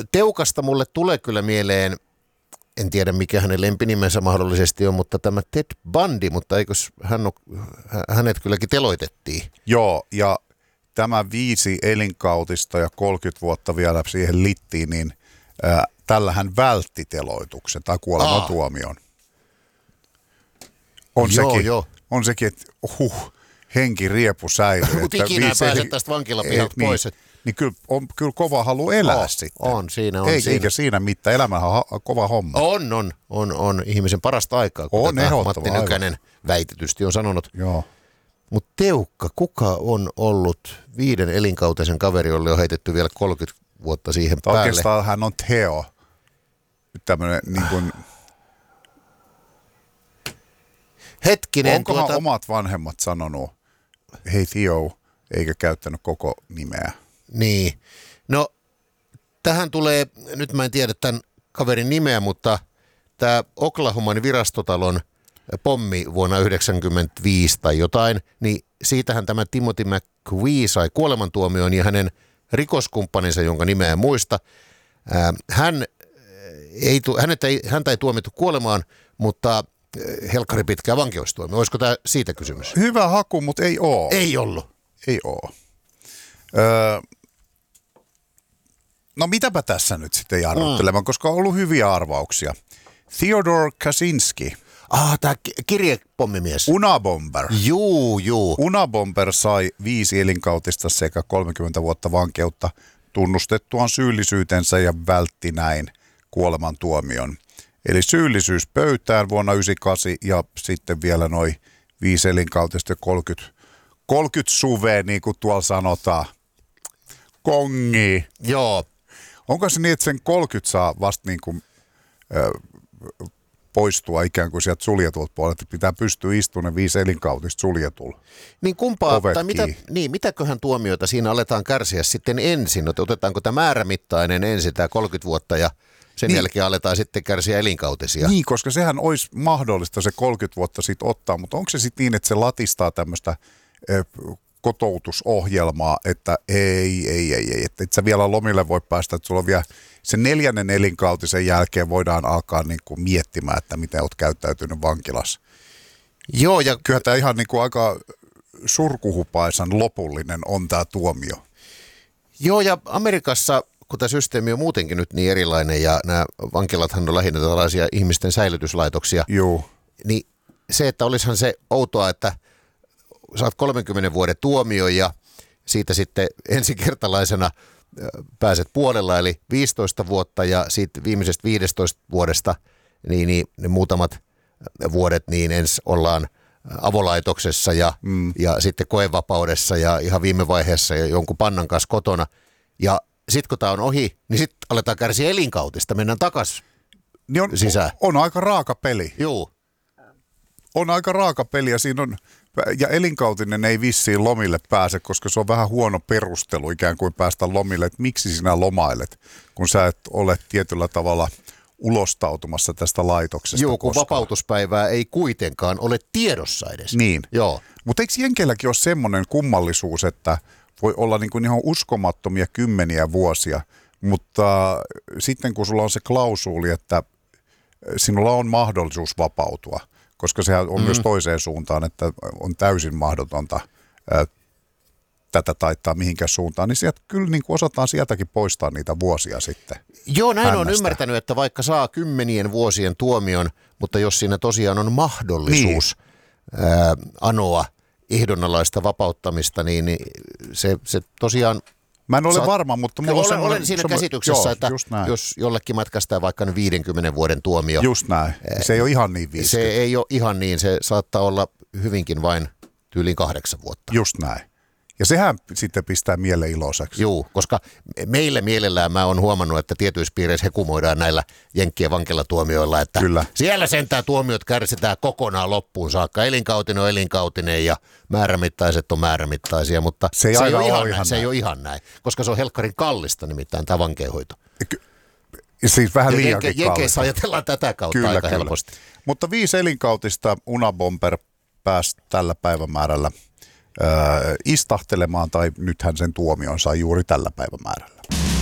Teukasta mulle tulee kyllä mieleen, en tiedä mikä hänen lempinimensä mahdollisesti on, mutta tämä Ted Bundy, mutta eikös hänet kylläkin teloitettiin? Joo, ja tämä 5 elinkautista ja 30 vuotta vielä siihen littiin, niin tällä hän vältti teloituksen tai kuolemantuomion. On sekin, että henki riepu säilyy. Mutta ikinä pääset tästä vankilapihalta pois. Niin kyllä kova halu elää sitten. Siinä on. Eikä siinä mitään, elämähän on kova homma. On ihmisen parasta aikaa, kuten Matti Nykänen väitetysti on sanonut. Joo. Mutta Teukka, kuka on ollut 5 elinkautisen kaveri, jolle on heitetty vielä 30 vuotta siihen päälle? Oikeastaan hän on Theo. Tämmöinen niin kuin... Hetkinen. Onkohan omat vanhemmat sanonut, hei Theo, eikä käyttänyt koko nimeä? Niin. No, tähän tulee, nyt mä en tiedä tämän kaverin nimeä, mutta tämä Oklahoman virastotalon pommi vuonna 1995 tai jotain, niin siitähän tämä Timothy McVeigh sai kuolemantuomion ja hänen rikoskumppaninsa, jonka nimeä en muista, häntä ei tuomittu kuolemaan, mutta helkkari pitkää vankeustuomio. Olisiko tämä siitä kysymys? Hyvä haku, mutta ei ole. Ei ollut. Ei ole. No mitäpä tässä nyt sitten jarruttelemaan, koska on ollut hyviä arvauksia. Theodore Kaczynski. Tämä kirjepommimies. Unabomber. Juu. Unabomber sai 5 elinkautista sekä 30 vuotta vankeutta tunnustettuaan syyllisyytensä ja vältti näin kuolemantuomion. Eli syyllisyys pöytään vuonna 1998 ja sitten vielä noin 5 elinkautista 30 suvea, niin kuin tuolla sanotaan. Kongi. Joo. Onko se niin, että sen 30 saa vasta niin kuin, poistua ikään kuin sieltä suljetulta puolelta, että pitää pystyä istumaan ne 5 elinkautista suljetulla? Niin kumpaa, tai mitäköhän tuomioita siinä aletaan kärsiä sitten ensin? Otetaanko tämä määrämittainen ensin, tämä 30 vuotta ja sen jälkeen aletaan sitten kärsiä elinkautisia? Niin, koska sehän olisi mahdollista se 30 vuotta sitten ottaa, mutta onko se sitten niin, että se latistaa tämmöistä kotoutusohjelmaa, että ei, että et sä vielä lomille voi päästä, että sulla on vielä sen 4. elinkautisen jälkeen voidaan alkaa niin kuin miettimään, että miten olet käyttäytynyt vankilassa. Joo, ja kyllä tämä ihan niin kuin aika surkuhupaisan lopullinen on tämä tuomio. Joo, ja Amerikassa, kun tämä systeemi on muutenkin nyt niin erilainen, ja nämä vankilathan on lähinnä tällaisia ihmisten säilytyslaitoksia, niin se, että olisihan se outoa, että saat 30 vuoden tuomio ja siitä sitten ensikertalaisena pääset puolella, eli 15 vuotta ja siitä viimeisestä 15 vuodesta niin ne muutamat vuodet niin ensin ollaan avolaitoksessa ja sitten koevapaudessa ja ihan viime vaiheessa ja jonkun pannan kanssa kotona. Ja sitten kun tämä on ohi, niin sitten aletaan kärsiä elinkautista, mennään takaisin sisään. On aika raaka peli. Joo. On aika raaka peli ja siinä on, ja elinkautinen ei vissiin lomille pääse, koska se on vähän huono perustelu ikään kuin päästä lomille, että miksi sinä lomailet, kun sä et ole tietyllä tavalla ulostautumassa tästä laitoksesta. Joo, kun vapautuspäivää ei kuitenkaan ole tiedossa edes. Niin, joo. Mutta eikö Jenkeilläkin ole semmoinen kummallisuus, että voi olla niin kuin ihan uskomattomia kymmeniä vuosia, mutta sitten kun sulla on se klausuuli, että sinulla on mahdollisuus vapautua, koska sehän on myös toiseen suuntaan, että on täysin mahdotonta tätä taittaa mihinkään suuntaan, niin sieltä kyllä niin kuin osataan sieltäkin poistaa niitä vuosia sitten. Joo, näin on ymmärtänyt, että vaikka saa 10 vuosien tuomion, mutta jos siinä tosiaan on mahdollisuus anoa ehdonalaista vapauttamista, niin se tosiaan... Mä en ole varma, mutta mulla on olen siinä käsityksessä, että jos jollekin matkaistaan vaikka 50 vuoden tuomio. Just näin. Se ei ole ihan niin 50. Se ei ole ihan niin. Se saattaa olla hyvinkin vain tyyliin 8 vuotta. Just näin. Ja sehän sitten pistää mielen iloiseksi. Joo, koska meille mielellään mä oon huomannut, että tietyissä piireissä hekumoidaan näillä jenkkien vankilatuomioilla, että kyllä. Siellä sentään tuomiot kärsitään kokonaan loppuun saakka. Elinkautinen on elinkautinen ja määrämittaiset on määrämittaisia, mutta se ei ole ihan näin, koska se on helkkarin kallista nimittäin tämä vankeinhoito. Siis vähän liiankin kallista. Jenkeissä ajatellaan tätä kautta kyllä, aika helposti. Mutta 5 elinkautista Unabomber pääsi tällä päivämäärällä istahtelemaan, tai nythän sen tuomion sai juuri tällä päivämäärällä.